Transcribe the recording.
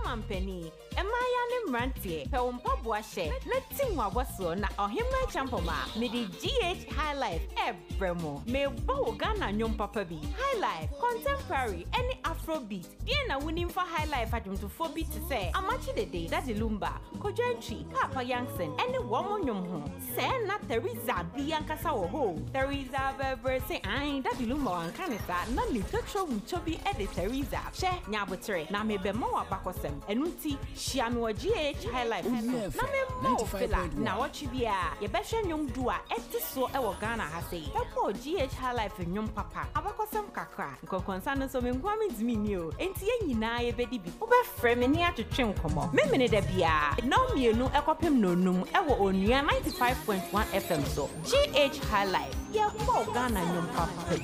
Mampeni, Emaya Nimrantie, Peompa Boishe, Letting Wawaso, na Ohima Champoma, Midi GH High Life, Ebremo, Me Bo Ghana Nyom Papa B, High Life, Contemporary, any Afrobeat, Diana winning for High Life at to 4 beat to say, Amachi the day, Daddy Lumba, Kojentry, Papa Youngson, any woman Yom Home, say not Teresa Bianca Ho, Teresa Beber say, I Daddy Lumba and Canada, none you talk show Chobi edit Teresa, share Nyabutre, na me be more bakosem, and Uti, Shianwa GH High Life, na me more filler, now what you be a, ye beshan young dua, etiso ewa Ghana has say, Epo GH High Life and young papa, abakosem kakra, concern so me gwamins me new, and tea na ye bedi be, over fremenia to trim come Memene de bia, no me no ekopim no num, ewa onia 95.1 FM so, GH High Life, ye po Ghana young papa.